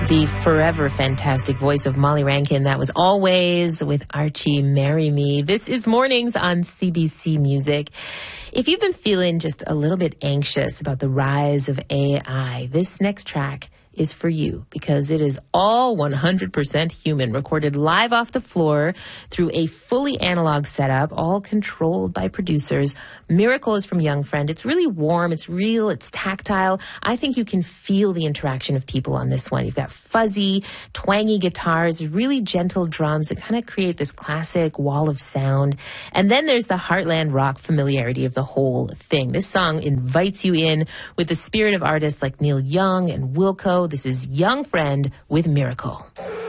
The forever fantastic voice of Molly Rankin. That was Always with Archie Marry Me. This is Mornings on CBC Music. If you've been feeling just a little bit anxious about the rise of AI, this next track is for you because it is all 100% human, recorded live off the floor through a fully analog setup, all controlled by producers. Miracle is from Young Friend. It's really warm, it's real, it's tactile. I think you can feel the interaction of people on this one. You've got fuzzy, twangy guitars, really gentle drums that kind of create this classic wall of sound. And then there's the heartland rock familiarity of the whole thing. This song invites you in with the spirit of artists like Neil Young and Wilco. This is Young Friend with Miracle.